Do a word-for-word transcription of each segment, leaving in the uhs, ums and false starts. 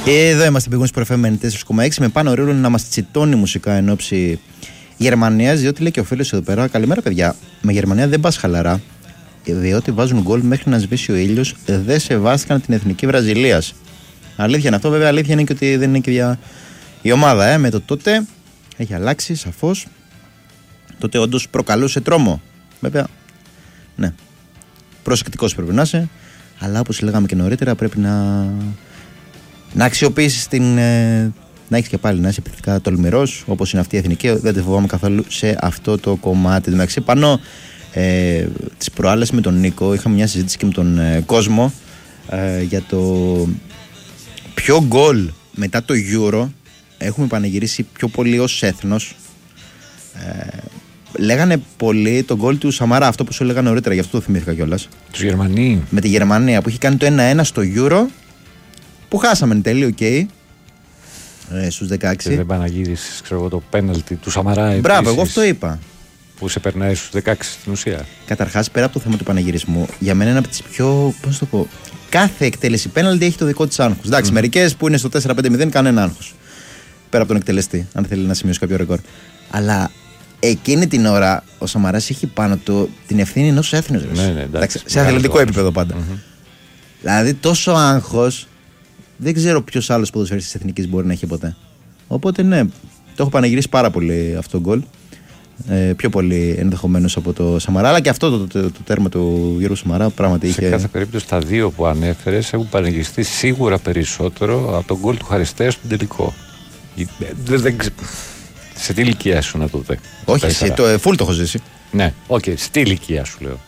Εδώ είμαστε πηγούν στο εφ εμ ενενήντα τέσσερα κόμμα έξι με πάνω ρίλο να μας τσιτώνει μουσικά εν ώψη Γερμανίας, διότι λέει και ο φίλος εδώ πέρα: καλημέρα, παιδιά. Με Γερμανία δεν πας χαλαρά, διότι βάζουν γκολ μέχρι να σβήσει ο ήλιος. Δεν σεβάστηκαν την εθνική Βραζιλίας. Αλήθεια είναι αυτό, βέβαια. Αλήθεια είναι και ότι δεν είναι και για η ομάδα, ε, με το τότε έχει αλλάξει σαφώς. Τότε όντως προκαλούσε τρόμο. Βέβαια, ναι. Προσεκτικός πρέπει να είσαι, αλλά όπως λέγαμε και νωρίτερα, πρέπει να, να αξιοποιήσεις την. Ε, να έχεις και πάλι να είσαι επιθετικά τολμηρός, όπως είναι αυτή η εθνική. Δεν τη φοβάμαι καθόλου σε αυτό το κομμάτι. Εντάξει, πάνω ε, τις προάλλες με τον Νίκο είχαμε μια συζήτηση και με τον ε, κόσμο ε, για το ποιο γκολ μετά το Euro έχουμε πανηγυρίσει πιο πολύ ως έθνος. Ε, λέγανε πολύ τον γκολ του Σαμαρά, αυτό που σου έλεγα νωρίτερα, γι' αυτό το θυμήθηκα κιόλας. Τους Γερμανοί. Με τη Γερμανία που είχε κάνει το ένα ένα στο Euro, που χάσαμε εν τέλει, οκ. Okay, ε, στους δεκαέξι. Και δεν παναγύρισες, ξέρω εγώ, το πέναλτι του Σαμαρά. Επίσης, μπράβο, εγώ αυτό είπα. Που σε περνάει στους δεκαέξι στην ουσία. Καταρχάς, πέρα από το θέμα του πανηγυρισμού, για μένα είναι από τις πιο. Πώς το πω. Κάθε εκτέλεση πέναλτι έχει το δικό της άγχος. Εντάξει, mm. μερικές που είναι στο τέσσερα πέντε μηδέν κανένα άγχος. Πέρα από τον εκτελεστή, αν θέλει να σημειώσει κάποιο ρεκόρ. Αλλά εκείνη την ώρα ο Σαμαράς έχει πάνω του την ευθύνη ενός έθνους. Ναι, ναι, εντάξει, σε αθλητικό επίπεδο πάντα. Mm-hmm. Δηλαδή τόσο άγχος δεν ξέρω ποιος άλλος ποδοσφαιριστής της εθνικής μπορεί να έχει ποτέ. Οπότε ναι, το έχω πανηγυρίσει πάρα πολύ αυτό το γκολ. Ε, πιο πολύ ενδεχομένως από το Σαμαρά, αλλά και αυτό το, το, το, το τέρμα του Γιώργου Σαμαρά πράγματι είχε. Σε κάθε περίπτωση τα δύο που ανέφερες έχουν πανηγυριστεί σίγουρα περισσότερο από τον γκολ του Χαριστέα στον τελικό. Δεν, δεν, σε τι ηλικία σου να το δει? Όχι, εσύ, το ε, φουλ το έχω ζήσει. Ναι, οκ, okay, στη ηλικία σου λέω.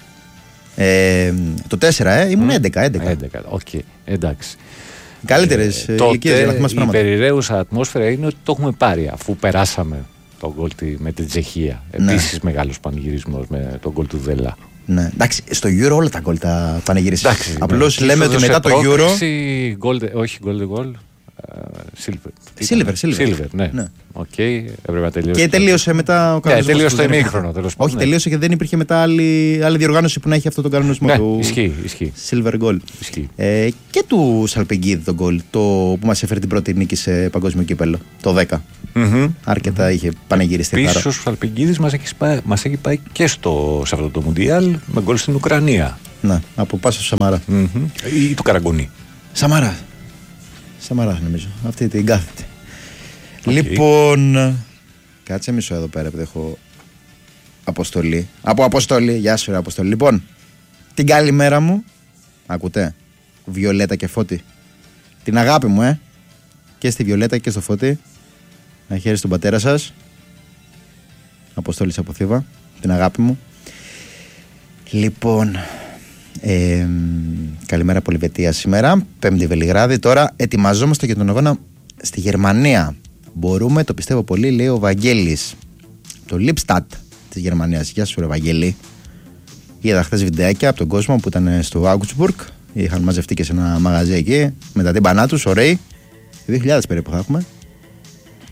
Ε, το τέσσερα, ε, ήμουν mm. έντεκα. έντεκα, οκ, okay, εντάξει. Καλύτερες ε, ηλικίες για να θυμάσαι πράγματα. Η περιραίουσα ατμόσφαιρα είναι ότι το έχουμε πάρει αφού περάσαμε τον γκολ με την Τσεχία. Ναι. Επίσης μεγάλος πανηγυρισμός με τον γκολ του Δελά. Ναι. Εντάξει, στο Euro όλα τα γκολ τα πανηγύρισαν. Απλώς ναι. λέμε ότι μετά το Euro. Gold, όχι Golden Goal. Silver. Silver, Silver. Silver, ναι. ναι. Okay, έπρεπε να τελειώσει. Και τελείωσε μετά ο κανονισμός. Ναι, τελείωσε το ημίχρονο. Όχι, ναι. τελείωσε και δεν υπήρχε μετά άλλη, άλλη διοργάνωση που να έχει αυτό τον κανονισμό ναι, του. Ισχύει, ισχύει. Silver Goal. Ισχύει. Ε, και του Σαλπιγκίδη τον γκολ, το που μας έφερε την πρώτη νίκη σε παγκόσμιο κύπελλο. Το δέκα. Mm-hmm. Αρκετά mm-hmm. είχε πανηγυριστεί. Επίσης ο Σαλπιγκίδης μας έχει, μας έχει πάει και στο, σε αυτό το Μουντιάλ με γκολ στην Ουκρανία. Ναι, από πάσα στο Σαμαρά. Mm-hmm. Ή του Καραγκονή. Σαμαρά. Σαμαρά νομίζω. Αυτή την κάθετη. Okay. Λοιπόν, κάτσε μισό εδώ πέρα που έχω αποστολή. Από αποστολή, γεια σου ρε αποστολή. Λοιπόν, την καλημέρα μου. Ακούτε, Βιολέτα και Φώτη. Την αγάπη μου, ε. Και στη Βιολέτα και στο Φώτη. Να χαίρεσαι τον πατέρα σας. Αποστόλης από Θήβα. Την αγάπη μου. Λοιπόν, ε, καλημέρα από Λιβετία σήμερα. Πέμπτη Βελιγράδη. Τώρα ετοιμαζόμαστε για τον αγώνα στη Γερμανία. Μπορούμε, το πιστεύω πολύ, λέει ο Βαγγέλης. Το Lippstadt της Γερμανίας. Γεια σου ρε Βαγγέλη. Είδα χθες βιντεάκια από τον κόσμο που ήταν στο Augsburg. Είχαν μαζευτεί και σε ένα μαγαζί εκεί με τα τύμπανά τους, ωραίοι. δύο χιλιάδες περίπου θα έχουμε.